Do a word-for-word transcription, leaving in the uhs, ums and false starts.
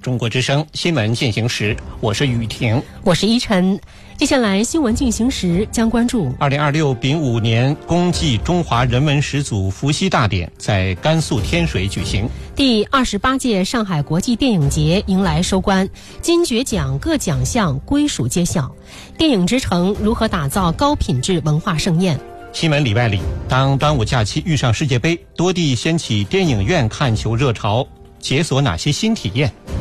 中国之声新闻进行时，我是雨婷， 我是依晨。接下来新闻进行时将关注二零二六丙午年公祭中华人文始祖伏羲大典在甘肃天水举行。 第二十八届上海国际电影节迎来收官，金爵奖各奖项归属揭晓。电影之城如何打造高品质文化盛宴？ 新闻里外里，当端午假期遇上世界杯，多地掀起电影院看球热潮，解锁哪些新体验？